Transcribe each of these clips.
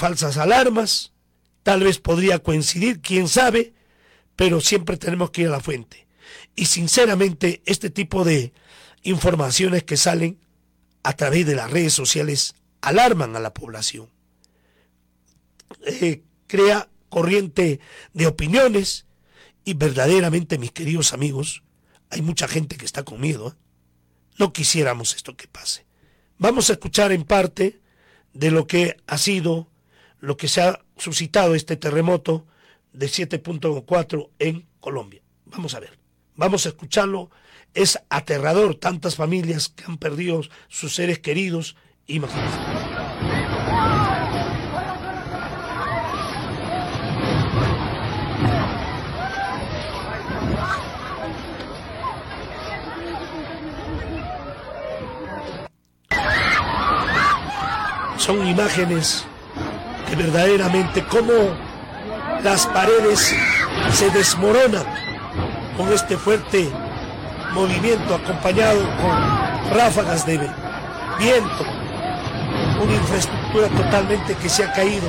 falsas alarmas, tal vez podría coincidir, quién sabe, pero siempre tenemos que ir a la fuente. Y sinceramente, este tipo de informaciones que salen a través de las redes sociales alarman a la población. Crea corriente de opiniones y verdaderamente, mis queridos amigos, hay mucha gente que está con miedo, ¿eh? No quisiéramos esto que pase. Vamos a escuchar en parte de lo que ha sido, lo que se ha suscitado este terremoto de 7.4 en Colombia. Vamos a ver, vamos a escucharlo. Es aterrador, tantas familias que han perdido sus seres queridos. Imagínense. Son imágenes que verdaderamente como las paredes se desmoronan con este fuerte movimiento acompañado con ráfagas de viento, una infraestructura totalmente que se ha caído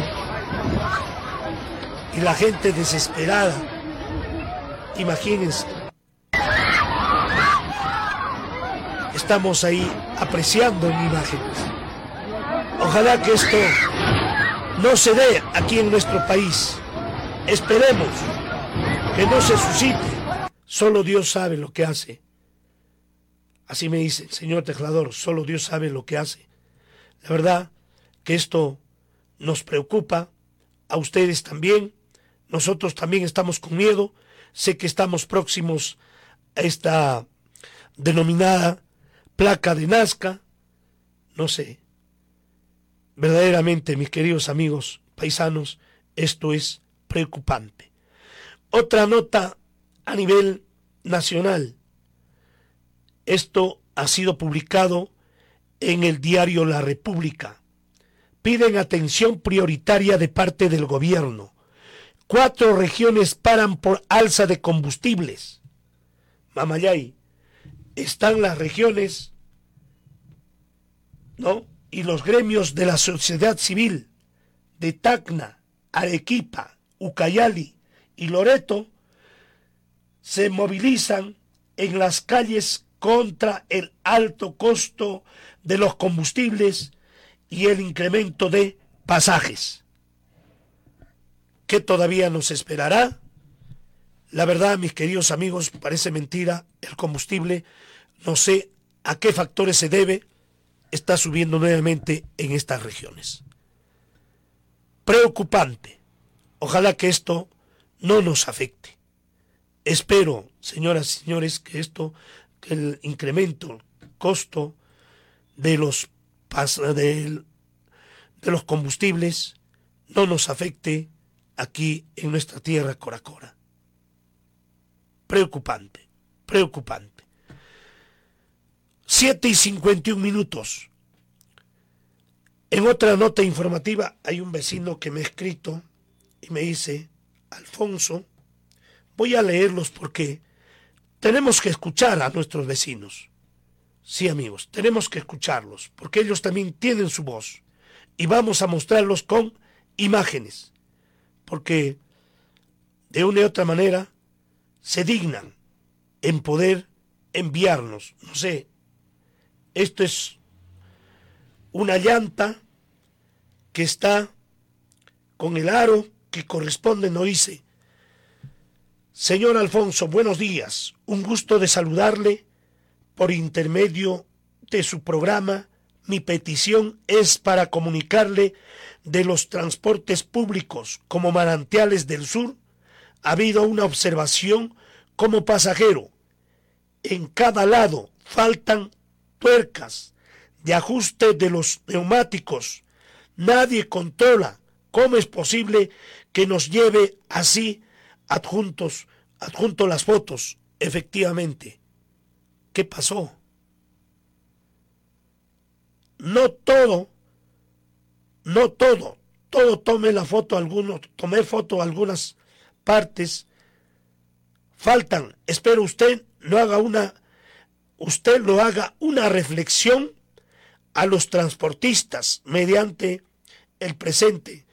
y la gente desesperada. Imagínense, estamos ahí apreciando en imágenes. Ojalá que esto no se dé aquí en nuestro país. Esperemos que no se suscite. Solo Dios sabe lo que hace. Así me dice el señor Tejlador, solo Dios sabe lo que hace. La verdad que esto nos preocupa, a ustedes también, nosotros también estamos con miedo. Sé que estamos próximos a esta denominada placa de Nazca, no sé. Verdaderamente, mis queridos amigos paisanos, esto es preocupante. Otra nota a nivel nacional. Esto ha sido publicado en el diario La República. Piden atención prioritaria de parte del gobierno. 4 regiones paran por alza de combustibles. Mamayay, están las regiones, ¿no? Y los gremios de la sociedad civil de Tacna, Arequipa, Ucayali y Loreto se movilizan en las calles contra el alto costo de los combustibles y el incremento de pasajes. ¿Qué todavía nos esperará? La verdad, mis queridos amigos, parece mentira, el combustible, no sé a qué factores se debe, está subiendo nuevamente en estas regiones. Preocupante. Ojalá que esto no nos afecte. Espero, señoras y señores, que el incremento, el costo de los combustibles no nos afecte aquí en nuestra tierra Coracora. Preocupante, preocupante. 7:51. En otra nota informativa hay un vecino que me ha escrito y me dice: Alfonso, voy a leerlos porque tenemos que escuchar a nuestros vecinos. Sí, amigos, tenemos que escucharlos porque ellos también tienen su voz y vamos a mostrarlos con imágenes, porque de una y otra manera se dignan en poder enviarnos, no sé, esto es una llanta que está con el aro que corresponde, no dice: Señor Alfonso, buenos días, un gusto de saludarle por intermedio de su programa. Mi petición es para comunicarle de los transportes públicos como Manantiales del Sur. Ha habido una observación como pasajero. En cada lado faltan tuercas de ajuste de los neumáticos. Nadie controla. ¿Cómo es posible que nos lleve así? Adjunto las fotos. Efectivamente. ¿Qué pasó? No todo, tome la foto tomé foto a algunas partes. Faltan. Espero usted lo haga una reflexión a los transportistas mediante el presente